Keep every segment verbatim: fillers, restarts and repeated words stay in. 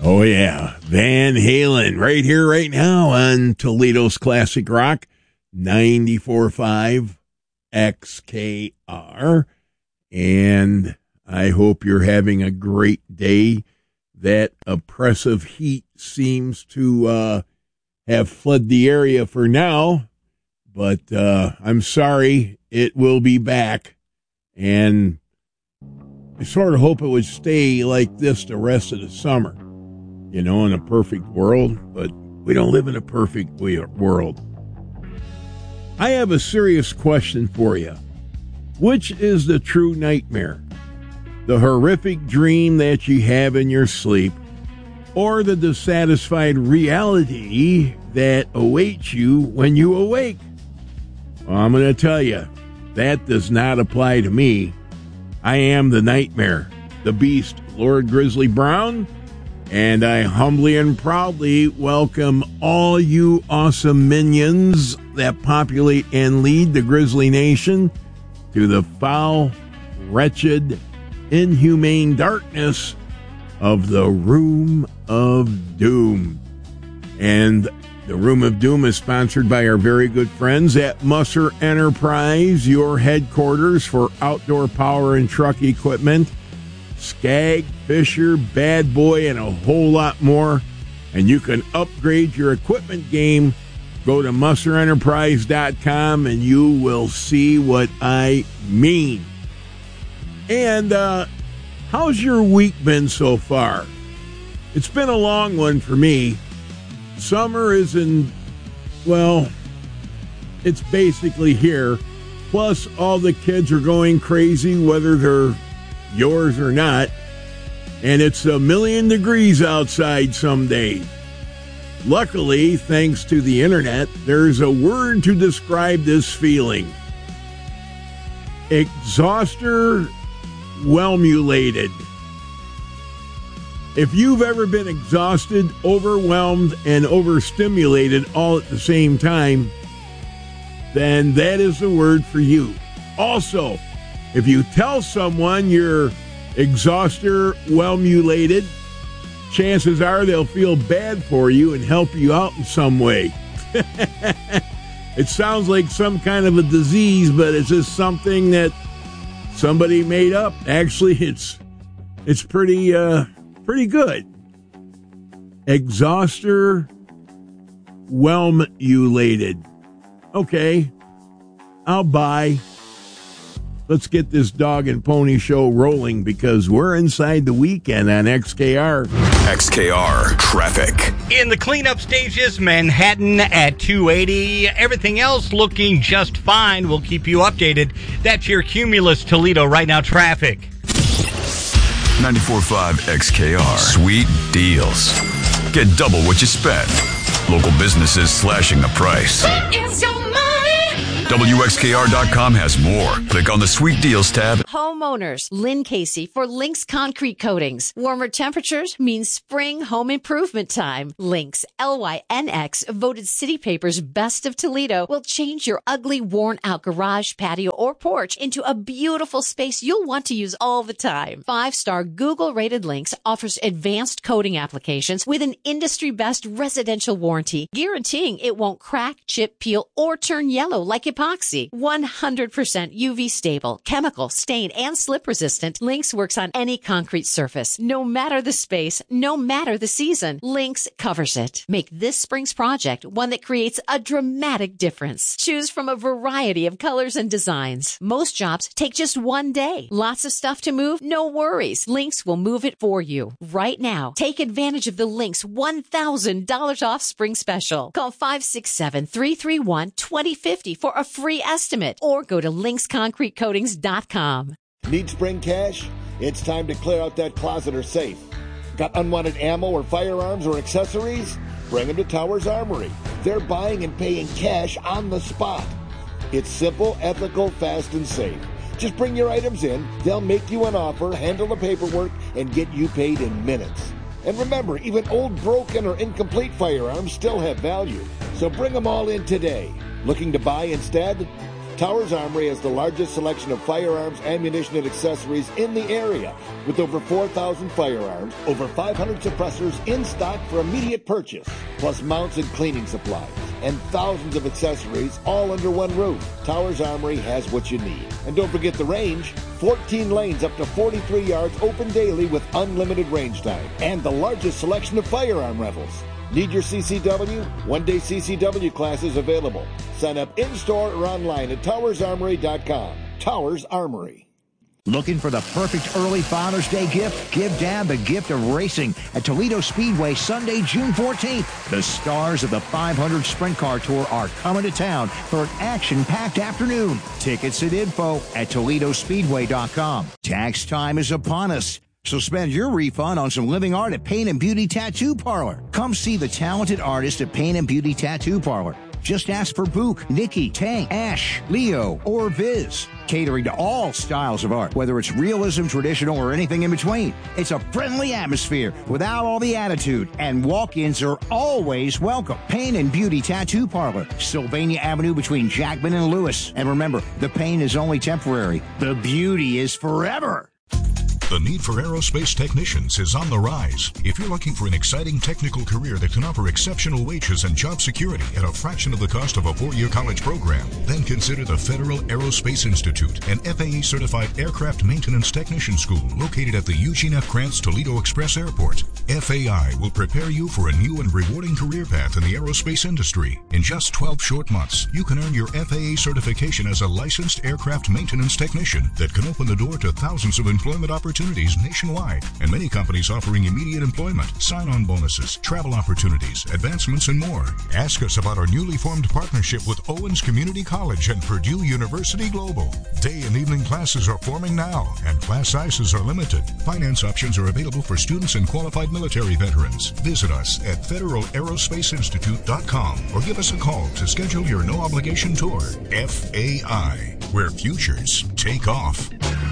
Oh, yeah. Van Halen right here, right now on Toledo's Classic Rock, ninety-four point five X K R. And I hope you're having a great day. That oppressive heat seems to uh, have fled the area for now. But uh, I'm sorry, it will be back. And I sort of hope it would stay like this the rest of the summer. You know, in a perfect world, but we don't live in a perfect world. I have a serious question for you. Which is the true nightmare? The horrific dream that you have in your sleep, or the dissatisfied reality that awaits you when you awake? Well, I'm going to tell you, that does not apply to me. I am the nightmare, the beast, Lord Grizzly Brown. And I humbly and proudly welcome all you awesome minions that populate and lead the Grizzly Nation to the foul, wretched, inhumane darkness of the Room of Doom. And the Room of Doom is sponsored by our very good friends at Musser Enterprise, your headquarters for outdoor power and truck equipment. Skag, Fisher, Bad Boy, and a whole lot more. And you can upgrade your equipment game. Go to musser enterprise dot com and you will see what I mean. And uh, how's your week been so far? It's been a long one for me. Summer is in, well, it's basically here. Plus, all the kids are going crazy, whether they're yours or not, and it's a million degrees outside some days. Luckily, thanks to the internet, there's a word to describe this feeling. Exhauster whelmulated. If you've ever been exhausted, overwhelmed, and overstimulated all at the same time, then that is the word for you. Also, if you tell someone you're exhauster whelmulated, chances are they'll feel bad for you and help you out in some way. It sounds like some kind of a disease, but it's just something that somebody made up. Actually, it's it's pretty uh, pretty good. Exhauster whelmulated. Okay, I'll buy. Let's get this dog and pony show rolling because we're inside the weekend on X K R. X K R traffic. In the cleanup stages, Manhattan at two eighty. Everything else looking just fine. We'll keep you updated. That's your Cumulus Toledo Right Now traffic. ninety-four point five X K R. Sweet deals. Get double what you spend. Local businesses slashing the price. It's your money. W X K R dot com has more. Click on the Sweet Deals tab. Homeowners, Lynn Casey for Lynx Concrete Coatings. Warmer temperatures means spring home improvement time. Lynx, L Y N X, voted City Paper's Best of Toledo, will change your ugly, worn-out garage, patio, or porch into a beautiful space you'll want to use all the time. Five-star Google-rated Lynx offers advanced coating applications with an industry-best residential warranty, guaranteeing it won't crack, chip, peel, or turn yellow like epoxy. one hundred percent U V stable, chemical, stain, and slip resistant. Lynx works on any concrete surface, no matter the space, no matter the season. Lynx covers it. Make this spring's project one that creates a dramatic difference. Choose from a variety of colors and designs. Most jobs take just one day. Lots of stuff to move? No worries. Lynx will move it for you. Right now, take advantage of the Lynx one thousand dollars off spring special. Call five six seven, three three one, two zero five zero for a free estimate or go to lynx concrete coatings dot com. Need spring cash? It's time to clear out that closet or safe. Got unwanted ammo or firearms or accessories? Bring them to Towers Armory. They're buying and paying cash on the spot. It's simple, ethical, fast, and safe. Just bring your items in, they'll make you an offer, handle the paperwork, and get you paid in minutes. And remember, even old, broken, or incomplete firearms still have value. So bring them all in today. Looking to buy instead? Towers Armory has the largest selection of firearms, ammunition, and accessories in the area, with over four thousand firearms, over five hundred suppressors in stock for immediate purchase, plus mounts and cleaning supplies, and thousands of accessories all under one roof. Towers Armory has what you need. And don't forget the range, fourteen lanes up to forty-three yards open daily with unlimited range time, and the largest selection of firearm rentals. Need your C C W? One-day C C W class is available. Sign up in-store or online at towers armory dot com. Towers Armory. Looking for the perfect early Father's Day gift? Give Dad the gift of racing at Toledo Speedway Sunday, June fourteenth. The stars of the five hundred Sprint Car Tour are coming to town for an action-packed afternoon. Tickets and info at toledo speedway dot com. Tax time is upon us, so spend your refund on some living art at Paint and Beauty Tattoo Parlor. Come see the talented artist at Paint and Beauty Tattoo Parlor. Just ask for Book, Nikki, Tank, Ash, Leo, or Viz. Catering to all styles of art, whether it's realism, traditional, or anything in between. It's a friendly atmosphere without all the attitude, and walk-ins are always welcome. Paint and Beauty Tattoo Parlor, Sylvania Avenue between Jackman and Lewis. And remember, the pain is only temporary. The beauty is forever. The need for aerospace technicians is on the rise. If you're looking for an exciting technical career that can offer exceptional wages and job security at a fraction of the cost of a four-year college program, then consider the Federal Aerospace Institute, an F A A-certified aircraft maintenance technician school located at the Eugene F. Krantz Toledo Express Airport. F A I will prepare you for a new and rewarding career path in the aerospace industry. In just twelve short months, you can earn your F A A certification as a licensed aircraft maintenance technician that can open the door to thousands of employment opportunities nationwide, and many companies offering immediate employment, sign-on bonuses, travel opportunities, advancements, and more. Ask us about our newly formed partnership with Owens Community College and Purdue University Global. Day and evening classes are forming now, and class sizes are limited. Finance options are available for students and qualified military veterans. Visit us at federal aerospace institute dot com or give us a call to schedule your no-obligation tour. F A I, where futures take off.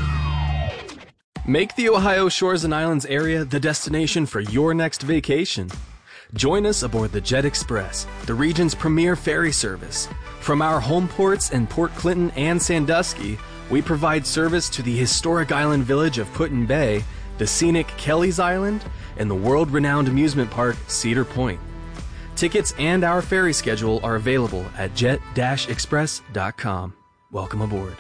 Make the Ohio Shores and Islands area the destination for your next vacation. Join us aboard the Jet Express, the region's premier ferry service. From our home ports in Port Clinton and Sandusky, we provide service to the historic island village of Put-in Bay, the scenic Kelly's Island, and the world-renowned amusement park Cedar Point. Tickets and our ferry schedule are available at jet dash express dot com. Welcome aboard.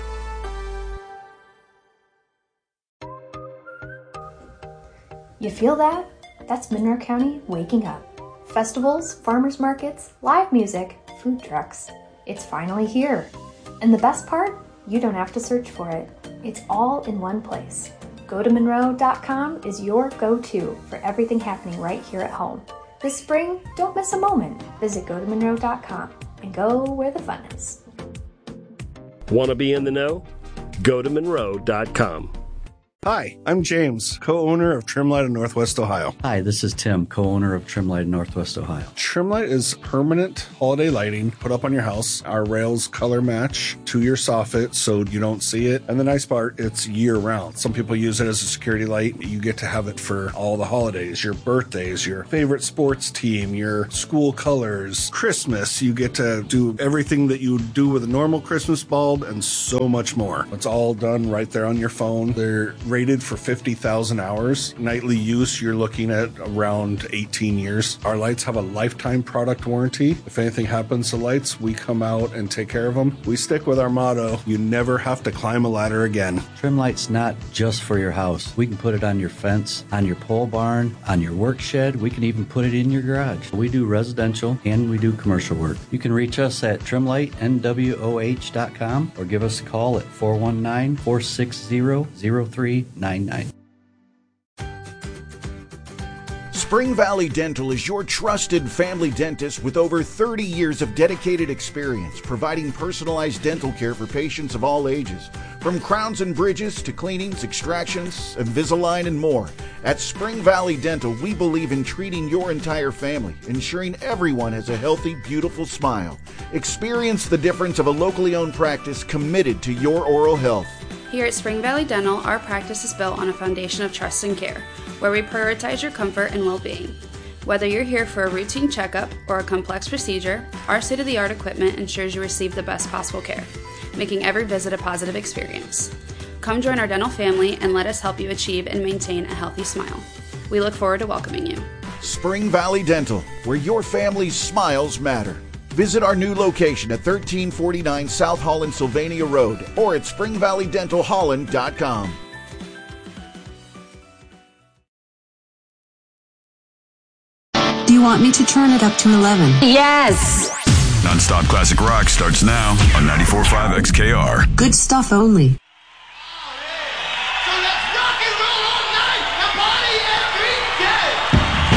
You feel that? That's Monroe County waking up. Festivals, farmers markets, live music, food trucks. It's finally here. And the best part? You don't have to search for it. It's all in one place. go to monroe dot com is your go-to for everything happening right here at home. This spring, don't miss a moment. Visit go to monroe dot com and go where the fun is. Want to be in the know? go to monroe dot com. Hi, I'm James, co-owner of Trimlight of Northwest Ohio. Hi, this is Tim, co-owner of Trimlight of Northwest Ohio. Trimlight is permanent holiday lighting put up on your house. Our rails color match to your soffit so you don't see it. And the nice part, it's year-round. Some people use it as a security light. You get to have it for all the holidays, your birthdays, your favorite sports team, your school colors, Christmas. You get to do everything that you would do with a normal Christmas bulb and so much more. It's all done right there on your phone. They're rated for fifty thousand hours. Nightly use, you're looking at around eighteen years. Our lights have a lifetime product warranty. If anything happens to lights, we come out and take care of them. We stick with our motto, you never have to climb a ladder again. Trimlight's not just for your house. We can put it on your fence, on your pole barn, on your work shed. We can even put it in your garage. We do residential and we do commercial work. You can reach us at trimlight n w o h dot com or give us a call at four one nine, four six zero, zero three nine nine. Spring Valley Dental is your trusted family dentist with over thirty years of dedicated experience providing personalized dental care for patients of all ages. From crowns and bridges to cleanings, extractions, Invisalign, and more. At Spring Valley Dental, we believe in treating your entire family, ensuring everyone has a healthy, beautiful smile. Experience the difference of a locally owned practice committed to your oral health. Here at Spring Valley Dental, our practice is built on a foundation of trust and care, where we prioritize your comfort and well-being. Whether you're here for a routine checkup or a complex procedure, our state-of-the-art equipment ensures you receive the best possible care. making every visit a positive experience. Come join our dental family and let us help you achieve and maintain a healthy smile. We look forward to welcoming you. Spring Valley Dental, where your family's smiles matter. Visit our new location at thirteen forty-nine South Holland Sylvania Road or at spring valley dental holland dot com. Do you want me to turn it up to eleven? Yes! Non-stop classic rock starts now on ninety-four point five X K R. Good stuff only.